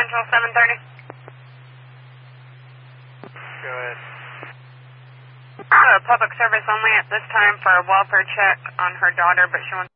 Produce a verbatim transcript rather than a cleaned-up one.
Central seven thirty. Go ahead. Uh, public service only at this time for a welfare check on her daughter, but she wants